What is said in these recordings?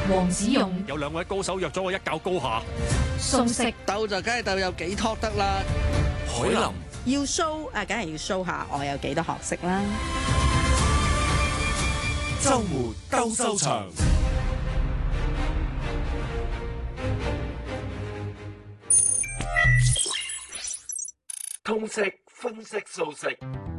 黃子勇有兩位高手約咗我一較高下。 素食鬥就梗係鬥有幾托得啦。 海林要 show 梗係要 show 下我有幾多學識啦。 周末鬥獸場。通識分析素食。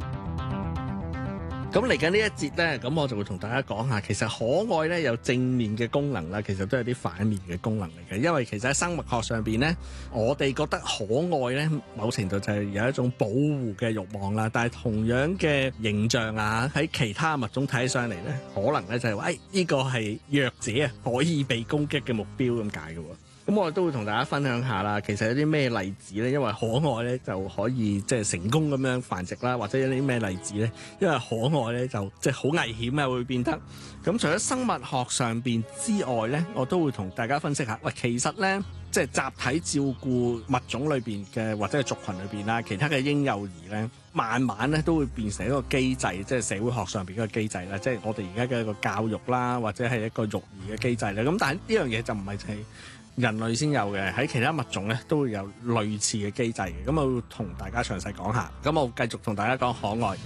咁嚟緊呢一節咧，咁我就會同大家講下，其實可愛咧有正面嘅功能啦，其實都有啲反面嘅功能嚟嘅。因為其實喺生物學上邊咧，我哋覺得可愛咧，某程度就係有一種保護嘅慾望啦。但係同樣嘅形象啊，喺其他物種睇起上嚟咧，可能咧就係話，呢個係弱者啊，可以被攻擊嘅目標咁解嘅喎。咁我都會同大家分享下啦，其實有啲咩例子咧？因為可愛咧就可以即係成功咁樣繁殖啦，或者有啲咩例子咧？因為可愛咧就即係好危險啊，會變得。咁除咗生物學上邊之外咧，我都會同大家分析下。喂，其實咧即係集體照顧物種裏邊嘅或者係族群裏邊啦，其他嘅嬰幼兒咧，慢慢咧都會變成一個機制，即係社會學上邊一個機制啦。即係我哋而家嘅一個教育啦，或者係一個育兒嘅機制啦。咁但係呢樣嘢就唔係淨係人類先有嘅，喺其他物種咧都會有類似嘅機制嘅。咁我會同大家詳細講下。咁我繼續同大家講可愛。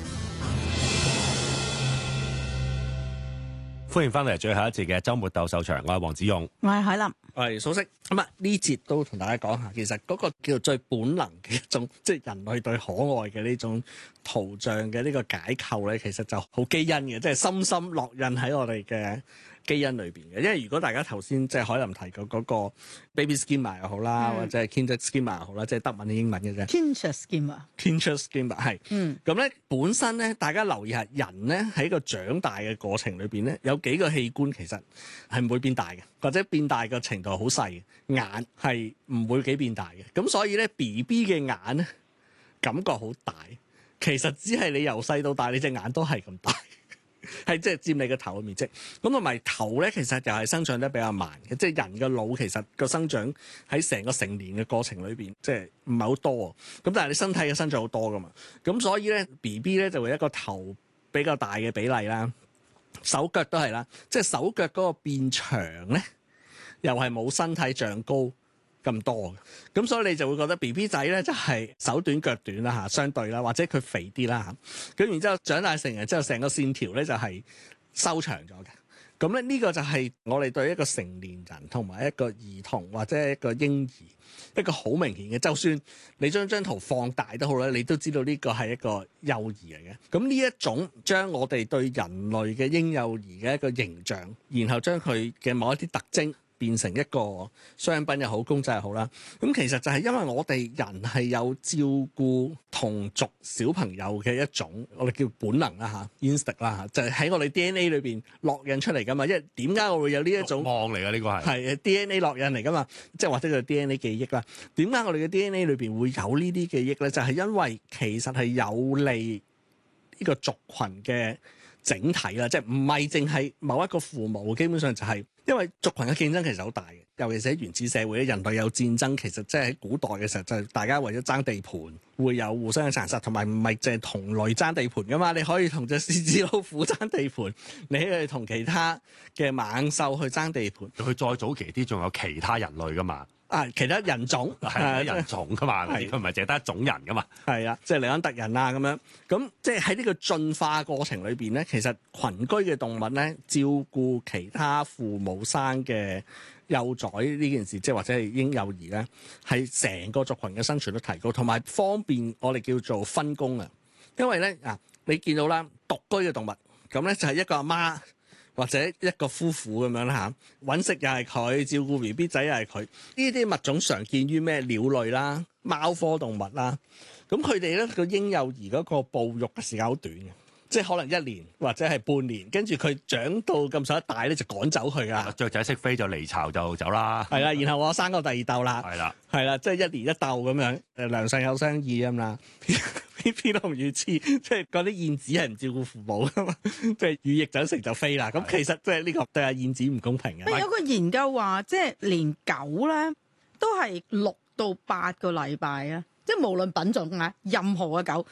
歡迎翻嚟最後一節嘅周末鬥獸場，我係黃子勇， 我係海林， 我係蘇軾。咁啊呢節都同大家講下，其實嗰個叫做最本能嘅一種，即係人類對可愛嘅呢種圖像嘅呢個解構咧，其實就好基因嘅，即係深深烙印喺我哋嘅基因裏邊嘅。因為如果大家頭先即係海林提過嗰個 baby schema 又好啦，或者係 kinder schema 又好啦，即係德文定英文嘅啫。 Kinshasa schema，Kinshasa schema 係。咁咧本身咧，大家留意下人咧喺個長大嘅過程裏邊咧，有幾個器官其實係唔會變大嘅，或者變大嘅程度好細嘅。眼係唔會幾變大嘅。咁所以咧 BB 嘅眼咧感覺好大，其實只係你由細到大，你隻眼都係咁大。係即係佔你個頭嘅面積，咁同埋頭咧，其實又係生長得比較慢嘅，即係人嘅腦其實個生長喺成個成年嘅過程裏邊，即係唔係好多，咁但係你身體嘅生長好多噶嘛，咁所以咧 BB 咧就會一個頭比較大嘅比例啦，手腳都係啦，即係手腳嗰個變長咧，又係冇身體長高咁多嘅，咁所以你就會覺得 BB 仔咧就係手短腳短啦嚇，相對啦，或者佢肥啲啦嚇，咁然之後長大成人之後，成個線條咧就係收長咗嘅。咁咧呢個就係我哋對一個成年人同埋一個兒童或者一個嬰兒一個好明顯嘅，就算你將張圖放大都好啦，你都知道呢個係一個幼兒嚟嘅。咁呢一種將我哋對人類嘅嬰幼兒嘅一個形象，然後將佢嘅某一啲特徵變成一個商品又好，公仔又好啦。咁其實就係因為我哋人係有照顧同族小朋友嘅一種，我哋叫本能啦嚇 instinct 啦嚇，就係喺我哋 DNA 裏邊烙印出嚟噶嘛。因為點解我會有呢一種望嚟㗎？呢個係 DNA 烙印嚟噶嘛，即係或者叫 DNA 記憶啦。點解我哋嘅 DNA 裏邊會有呢啲記憶咧？就係因為其實係有利呢個族群嘅整體啦，即係唔係淨係某一個父母，基本上就係因為族群嘅競爭其實好大嘅，尤其是喺原始社會咧，人類有戰爭，其實即係喺古代嘅時候就係大家為咗爭地盤，會有互相嘅殘殺，同埋唔係淨係同類爭地盤噶嘛，你可以同隻獅子老虎爭地盤，你可以同其他嘅猛獸去爭地盤。 佢再早期啲仲有其他人類噶嘛。 其他人種係人種噶嘛，佢唔係淨係得一種人噶嘛。係啊，即係尼安特人啊咁樣。咁即係喺呢個進化過程裏邊咧，其實群居嘅動物咧，照顧其他父母生嘅幼崽呢件事，即係或者係嬰幼兒咧，係成個族群嘅生存率提高，同埋方便我哋叫做分工啊。因為咧你見到啦，獨居嘅動物咁咧就係一個阿媽或者一個夫婦咁樣啦嚇，揾食又係佢，照顧 BB 仔又係佢。呢啲物種常見於咩鳥類啦、貓科動物啦。咁佢哋咧個嬰幼兒嗰個哺育嘅時間好短嘅，即係可能1年或者係半年，跟住佢長到咁上一大咧就趕走佢㗎。 雀仔識飛就離巢就走啦。 係啦，然後我生個第二竇啦。係啦，即係1年1竇咁樣，良性有相異咁啦。偏紅乳翅，即係嗰啲燕子係唔照顧父母噶嘛，即係羽翼長成就飛啦。咁其實即係呢個對阿燕子唔公平嘅。 有個研究話，即係連狗咧都係6到8個禮拜啊，即係無論品種啊，任何嘅狗